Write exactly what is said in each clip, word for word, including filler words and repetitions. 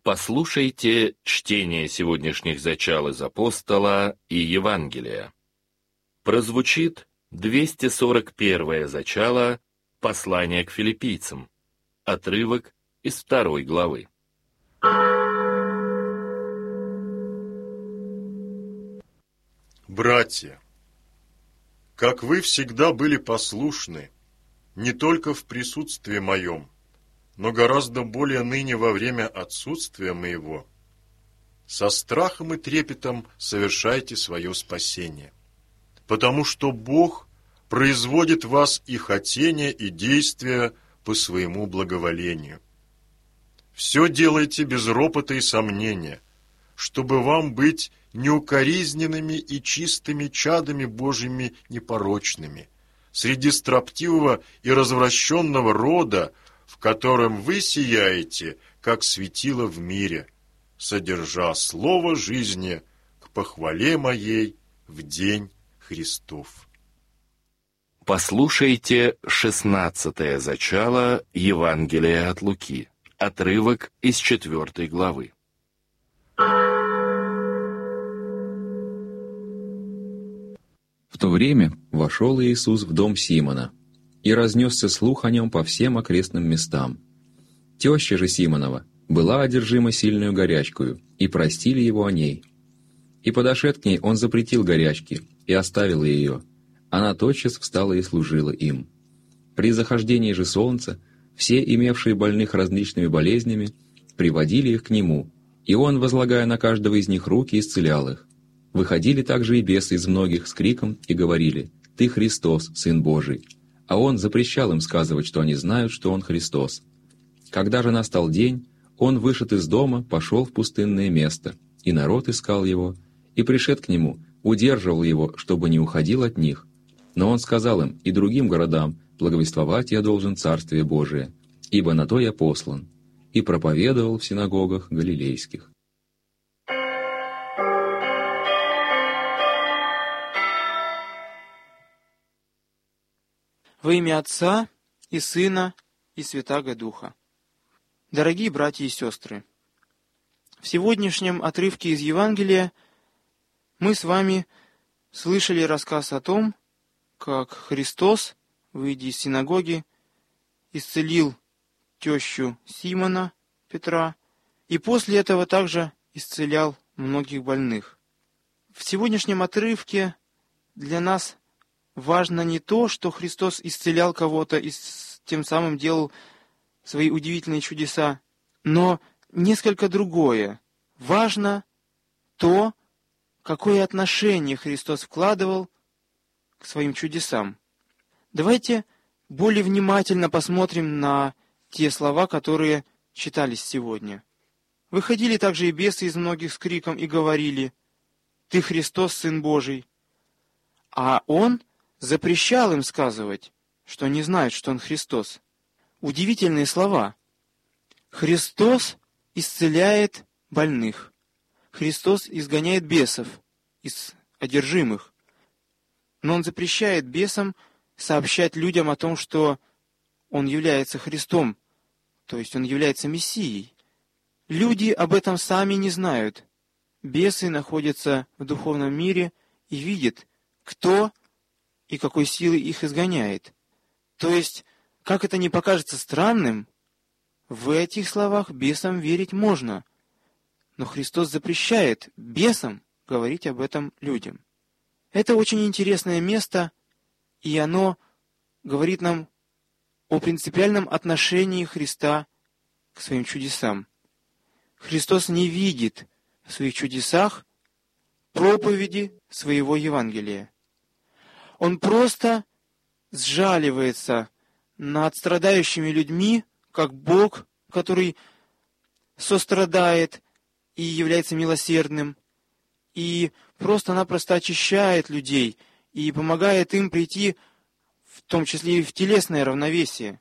Послушайте чтение сегодняшних зачал из Апостола и Евангелия. Прозвучит двести сорок первое зачало послания к филиппийцам, отрывок из второй главы. Братья, как вы всегда были послушны, не только в присутствии моем, но гораздо более ныне во время отсутствия моего, со страхом и трепетом совершайте свое спасение, потому что Бог производит в вас и хотения, и действия по своему благоволению. Все делайте без ропота и сомнения, чтобы вам быть неукоризненными и чистыми чадами Божьими непорочными, среди строптивого и развращенного рода, в котором вы сияете, как светило в мире, содержа слово жизни к похвале моей в день Христов. Послушайте шестнадцатое зачало Евангелия от Луки, отрывок из четвертой главы. В то время вошел Иисус в дом Симона, и разнесся слух о нем по всем окрестным местам. Теща же Симонова была одержима сильную горячкою, и простили его о ней. И подошед к ней, он запретил горячке, и оставил ее. Она тотчас встала и служила им. При захождении же солнца все, имевшие больных различными болезнями, приводили их к нему, и он, возлагая на каждого из них руки, исцелял их. Выходили также и бесы из многих с криком и говорили: «Ты Христос, Сын Божий». А он запрещал им сказывать, что они знают, что он Христос. Когда же настал день, он, вышед из дома, пошел в пустынное место, и народ искал его, и, пришед к нему, удерживал его, чтобы не уходил от них. Но он сказал им и другим городам: «Благовествовать я должен Царствие Божие, ибо на то я послан», и проповедовал в синагогах галилейских. Во имя Отца и Сына и Святаго Духа. Дорогие братья и сестры, в сегодняшнем отрывке из Евангелия мы с вами слышали рассказ о том, как Христос, выйдя из синагоги, исцелил тещу Симона, Петра, и после этого также исцелял многих больных. В сегодняшнем отрывке для нас важно не то, что Христос исцелял кого-то и тем самым делал свои удивительные чудеса, но несколько другое. Важно то, какое отношение Христос вкладывал к своим чудесам. Давайте более внимательно посмотрим на те слова, которые читались сегодня. Выходили также и бесы из многих с криком и говорили: «Ты Христос, Сын Божий». А Он запрещал им сказывать, что не знают, что Он Христос. Удивительные слова. Христос исцеляет больных. Христос изгоняет бесов из одержимых. Но Он запрещает бесам сообщать людям о том, что Он является Христом, то есть Он является Мессией. Люди об этом сами не знают. Бесы находятся в духовном мире и видят, кто и какой силой их изгоняет. То есть, как это ни покажется странным, в этих словах бесам верить можно. Но Христос запрещает бесам говорить об этом людям. Это очень интересное место, и оно говорит нам о принципиальном отношении Христа к своим чудесам. Христос не видит в своих чудесах проповеди своего Евангелия. Он просто сжаливается над страдающими людьми, как Бог, который сострадает и является милосердным, и просто-напросто очищает людей и помогает им прийти, в том числе и в телесное равновесие.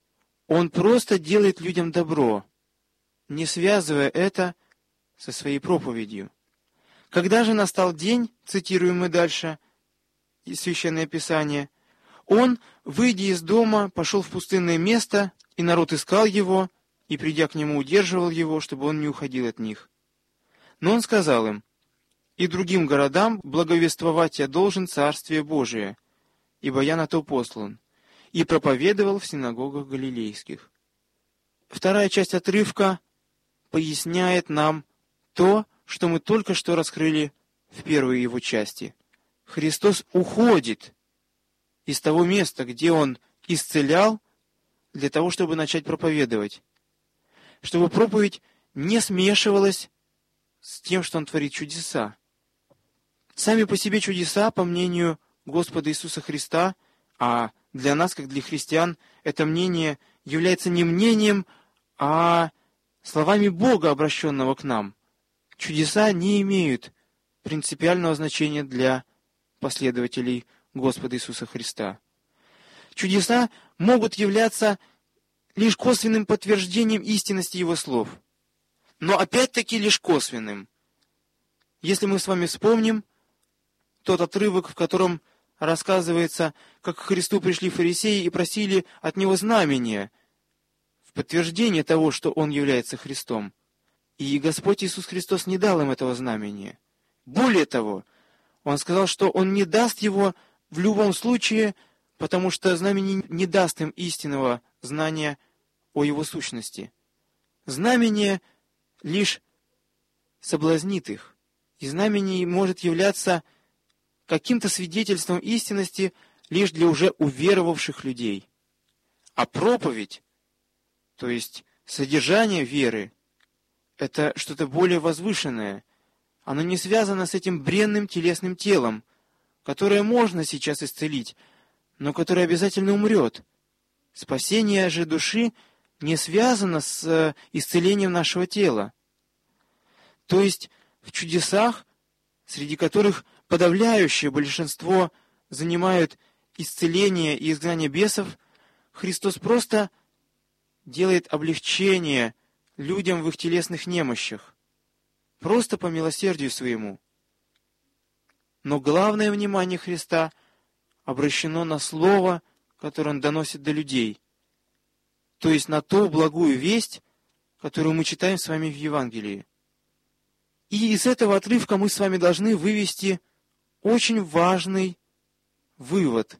Он просто делает людям добро, не связывая это со своей проповедью. Когда же настал день, цитируем мы дальше из Священное Писание, он, выйдя из дома, пошел в пустынное место, и народ искал его, и, придя к нему, удерживал его, чтобы он не уходил от них. Но он сказал им: «И другим городам благовествовать я должен Царствие Божие, ибо я на то послан», и проповедовал в синагогах галилейских. Вторая часть отрывка поясняет нам то, что мы только что раскрыли в первой его части. Христос уходит из того места, где Он исцелял, для того, чтобы начать проповедовать. Чтобы проповедь не смешивалась с тем, что Он творит чудеса. Сами по себе чудеса, по мнению Господа Иисуса Христа, а для нас, как для христиан, это мнение является не мнением, а словами Бога, обращенного к нам. Чудеса не имеют принципиального значения для последователей Господа Иисуса Христа. Чудеса могут являться лишь косвенным подтверждением истинности Его слов, но опять-таки лишь косвенным. Если мы с вами вспомним тот отрывок, в котором рассказывается, как к Христу пришли фарисеи и просили от Него знамения, в подтверждение того, что Он является Христом. И Господь Иисус Христос не дал им этого знамения. Более того, Он сказал, что Он не даст его в любом случае, потому что знамение не даст им истинного знания о Его сущности. Знамение лишь соблазнит их, и знамение может являться каким-то свидетельством истинности лишь для уже уверовавших людей. А проповедь, то есть содержание веры, это что-то более возвышенное. Оно не связано с этим бренным телесным телом, которое можно сейчас исцелить, но которое обязательно умрет. Спасение же души не связано с исцелением нашего тела. То есть в чудесах, среди которых подавляющее большинство занимают исцеление и изгнание бесов, Христос просто делает облегчение людям в их телесных немощах, просто по милосердию своему. Но главное внимание Христа обращено на Слово, которое Он доносит до людей, то есть на ту благую весть, которую мы читаем с вами в Евангелии. И из этого отрывка мы с вами должны вывести очень важный вывод.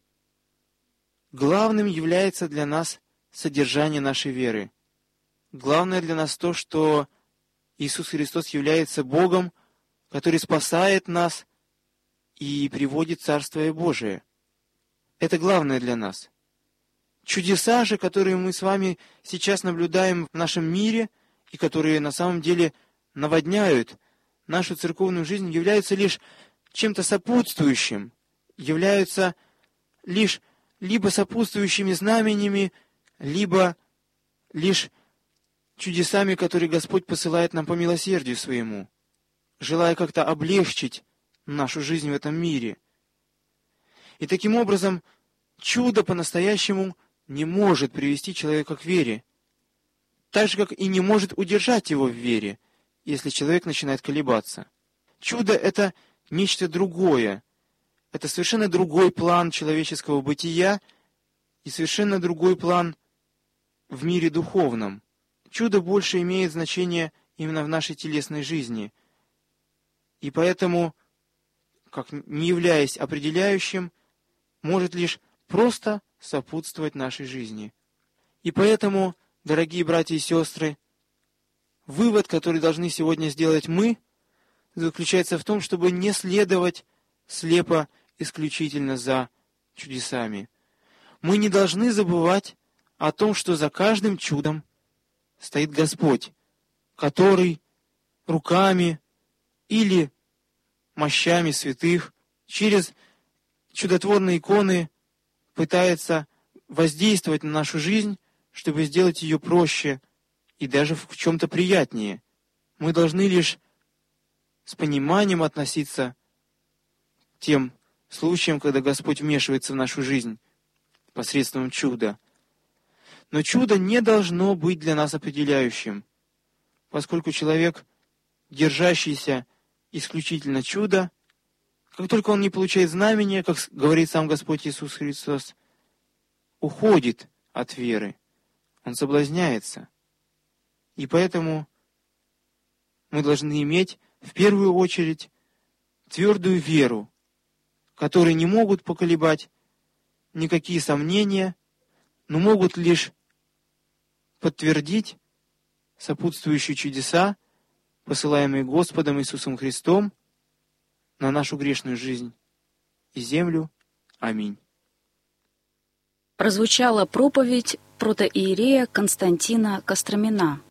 Главным является для нас содержание нашей веры. Главное для нас то, что Иисус Христос является Богом, который спасает нас и приводит Царствие Божие. Это главное для нас. Чудеса же, которые мы с вами сейчас наблюдаем в нашем мире, и которые на самом деле наводняют нашу церковную жизнь, являются лишь чем-то сопутствующим, являются лишь либо сопутствующими знамениями, либо лишь чудесами, которые Господь посылает нам по милосердию своему, желая как-то облегчить нашу жизнь в этом мире. И таким образом чудо по-настоящему не может привести человека к вере, так же, как и не может удержать его в вере, если человек начинает колебаться. Чудо — это нечто другое. Это совершенно другой план человеческого бытия и совершенно другой план в мире духовном. Чудо больше имеет значение именно в нашей телесной жизни. И поэтому, как не являясь определяющим, может лишь просто сопутствовать нашей жизни. И поэтому, дорогие братья и сестры, вывод, который должны сегодня сделать мы, заключается в том, чтобы не следовать слепо исключительно за чудесами. Мы не должны забывать о том, что за каждым чудом стоит Господь, который руками или мощами святых через чудотворные иконы пытается воздействовать на нашу жизнь, чтобы сделать ее проще и даже в чем-то приятнее. Мы должны лишь с пониманием относиться к тем случаям, когда Господь вмешивается в нашу жизнь посредством чуда. Но чудо не должно быть для нас определяющим, поскольку человек, держащийся исключительно чуда, как только он не получает знамения, как говорит сам Господь Иисус Христос, уходит от веры, он соблазняется. И поэтому мы должны иметь в первую очередь твердую веру, которой не могут поколебать никакие сомнения, но могут лишь подтвердить сопутствующие чудеса, посылаемые Господом Иисусом Христом на нашу грешную жизнь и землю. Аминь. Прозвучала проповедь протоиерея Константина Костромина.